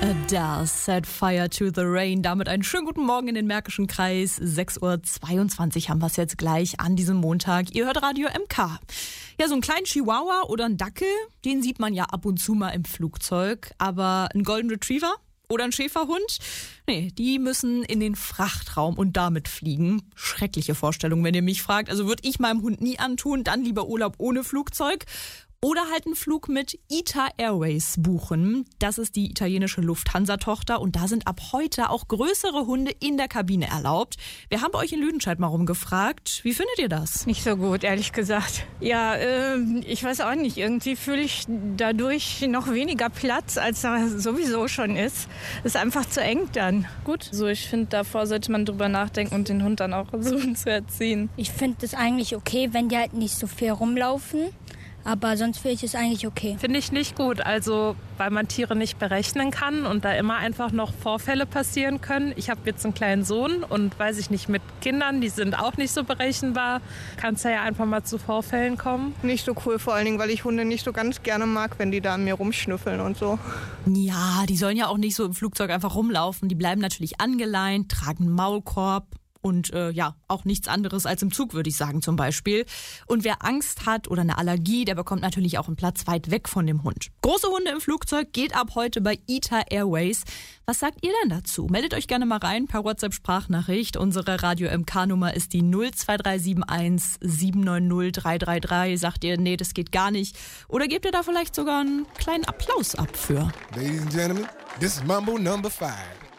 Adele set fire to the rain. Damit einen schönen guten Morgen in den Märkischen Kreis. 6:22 Uhr haben wir es jetzt gleich an diesem Montag. Ihr hört Radio MK. Ja, so einen kleinen Chihuahua oder einen Dackel, den sieht man ja ab und zu mal im Flugzeug. Aber ein Golden Retriever oder ein Schäferhund? Nee, die müssen in den Frachtraum und damit fliegen. Schreckliche Vorstellung, wenn ihr mich fragt. Also würde ich meinem Hund nie antun, dann lieber Urlaub ohne Flugzeug. Oder halt einen Flug mit ITA Airways buchen. Das ist die italienische Lufthansa-Tochter und da sind ab heute auch größere Hunde in der Kabine erlaubt. Wir haben bei euch in Lüdenscheid mal rumgefragt. Wie findet ihr das? Nicht so gut, ehrlich gesagt. Ja, ich weiß auch nicht. Irgendwie fühle ich dadurch noch weniger Platz, als da sowieso schon ist. Ist einfach zu eng dann. Gut, so ich finde, davor sollte man drüber nachdenken und den Hund dann auch versuchen zu erziehen. Ich finde es eigentlich okay, wenn die halt nicht so viel rumlaufen. Aber sonst finde ich es eigentlich okay. Finde ich nicht gut, also weil man Tiere nicht berechnen kann und da immer einfach noch Vorfälle passieren können. Ich habe jetzt einen kleinen Sohn und weiß ich nicht, mit Kindern, die sind auch nicht so berechenbar, kann es ja einfach mal zu Vorfällen kommen. Nicht so cool, vor allen Dingen, weil ich Hunde nicht so ganz gerne mag, wenn die da an mir rumschnüffeln und so. Ja, die sollen ja auch nicht so im Flugzeug einfach rumlaufen. Die bleiben natürlich angeleint, tragen einen Maulkorb. Und auch nichts anderes als im Zug, würde ich sagen zum Beispiel. Und wer Angst hat oder eine Allergie, der bekommt natürlich auch einen Platz weit weg von dem Hund. Große Hunde im Flugzeug geht ab heute bei ITA Airways. Was sagt ihr denn dazu? Meldet euch gerne mal rein per WhatsApp-Sprachnachricht. Unsere Radio-MK-Nummer ist die 02371 790 333. Sagt ihr, nee, das geht gar nicht. Oder gebt ihr da vielleicht sogar einen kleinen Applaus ab für? Ladies and Gentlemen, this is Mambo number 5.